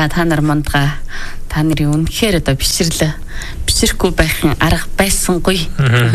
За та нар мандгаа та нарын үнэхээр одоо бишрэхгүй байхын арга байсангүй.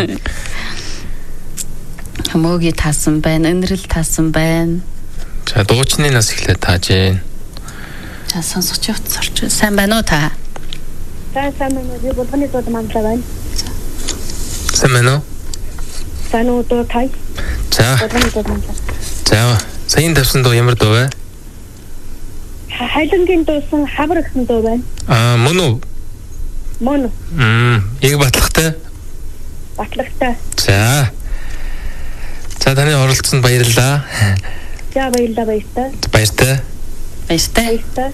Мөгийн таасан байна, өнрөл таасан байна. За дуучны нас эхлээд тааж гээ. За сонсогч явцарч сайн байна уу та? Сайн байна уу? Би болгоны дууд манлаа байна. Сайн байна уу? Сайн уу дуу тай? За. Болгоны дууд манлаа. За, саяын тавьсан дуу ямар дуу вэ? Хайлангийн дуусан хавар гэсэн дуу байна. Мөн үү? Мөн. Яг батлагтай. Батлагтай. За. За таны оролцсонд баярлалаа. За баярлалаа. Баяртай.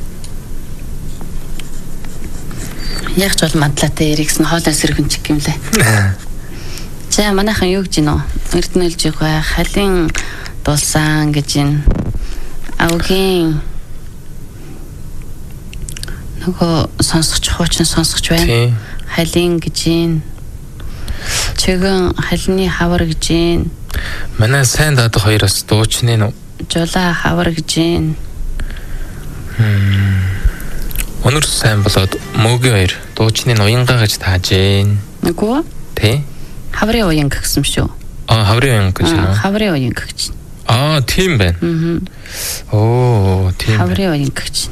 Яг ч бол мандлаатай эргэсэн хоолой сэрхэн чиг юм лээ. За манайхан юу гэж гинөө? Эрдэнэлж байгаа халин дулсан гэж ин авгийн нөгөө сонсогч хуучин сонсогч байна. Халин гэж ин чигэн халины хавар гэж ин манай сайн даадах хоёроос дуучны нь жолоо хавар гэж ин өнөр сайн болоод мөгийн хоёр дуучны нь уянгаа гэж тааж гээ. Нөгөө тий хаврын уянг гэсэн шүү. Хаврын уянг гэж байна. Хаврын уянг гэж. Тийм байна. Тийм. Хаврын уянг гэж.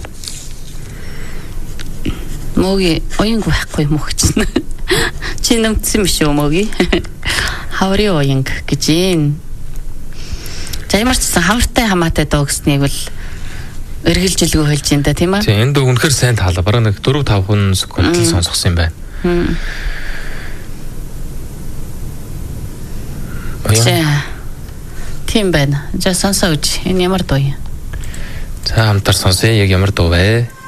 Мөгийн уянг байхгүй юм уу гэж. Чи нэмсэн юм шүү мөгийн. Хаврын уянг гэж юм. За ямар ч гэсэн хавартай хамаатай дуу гэснийг бол эргэлжилгүй хэлж байна да тийм аа. Тийм энэ дуу үнэхээр сайн таалаа. Бараг нэг 4-5 секунд л сонсгосон юм байна. Тийм байна. За сонсоо үз. Энэ ямар дуу юм? За хамтар сонсъё. Яг ямар дуу вэ?